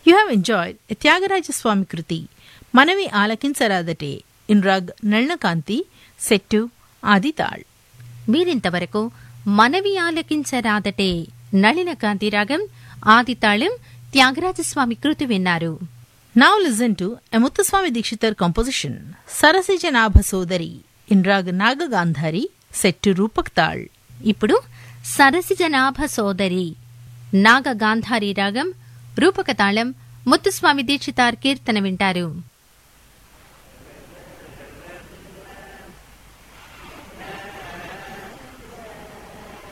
You have enjoyed a Tyagaraja Swami Kruti, Manavi Alakinsaradate, in Rag Nalnakanti, set to Adital. మీరింతవరకు మనవి ఆలకించరాదటే నళిన కాంతి రాగం ఆదితాళం త్యాగరాజస్వామి కృతి విన్నారు. Now listen to a Muthuswami Dikshitar composition, Sarasijanabha Sodari, in Rag Naga Gandhari, set to Rupak Tal. ఇప్పుడు సరసిజనాభ సోదరి నాగ గాంధారి రాగం రూపక తాళం ముత్తుస్వామి దీక్షితార్ కీర్తన వింటారు.